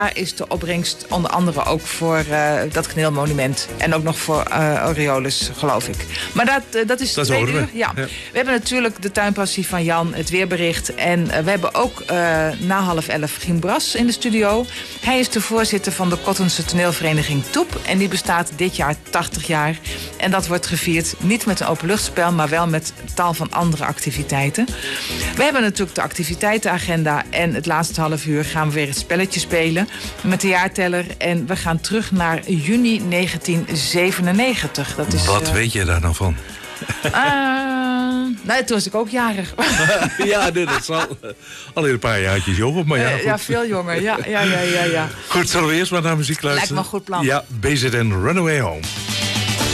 is de opbrengst onder andere ook voor dat kaneelmonument. En ook nog voor Aureolus, geloof ik. Maar dat is 2 uur. Ja. We hebben natuurlijk de tuinpassie van Jan, het weerbericht. En we hebben ook na 10:30 Giem Bras in de studio. Hij is de voorzitter van de Cottonse toneelvereniging Toep. En die bestaat dit jaar 80 jaar. En dat wordt gevierd niet met een openluchtspel, maar wel met tal van andere activiteiten. We hebben natuurlijk de activiteitenagenda. En het laatste half uur gaan we weer het spelletje spelen met de jaarteller. En we gaan terug naar juni 1997. Dat is, wat weet je daar nou van? Nou, toen was ik ook jarig. Ja, dat is al een paar jaartjes jonger. Maar ja, veel jonger. Ja. Goed, zullen we eerst maar naar muziek luisteren? Lijkt me een goed plan. Ja, BZN Runaway Home.